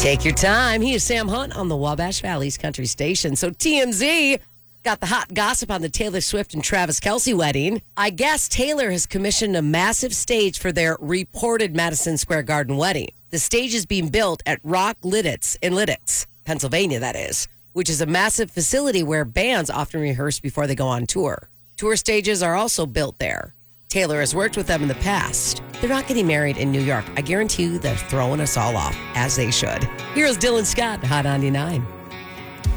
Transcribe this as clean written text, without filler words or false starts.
Take your time. He is Sam Hunt on the Wabash Valley's Country Station. So TMZ got the hot gossip on the Taylor Swift and Travis Kelce wedding. I guess Taylor has commissioned a massive stage for their reported Madison Square Garden wedding. The stage is being built at Rock Lidditz in Lidditz, Pennsylvania, that is, which is a massive facility where bands often rehearse before they go on tour. Tour stages are also built there. Taylor has worked with them in the past. They're not getting married in New York. I guarantee you they're throwing us all off, as they should. Here's Dylan Scott, Hot 99.